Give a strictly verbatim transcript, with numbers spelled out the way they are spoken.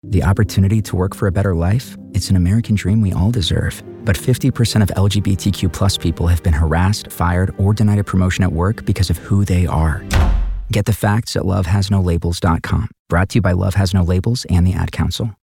The opportunity to work for a better life? It's an American dream we all deserve. But fifty percent of L G B T Q plus people have been harassed, fired, or denied a promotion at work because of who they are. Get the facts at love has no labels dot com. Brought to you by Love Has No Labels and the Ad Council.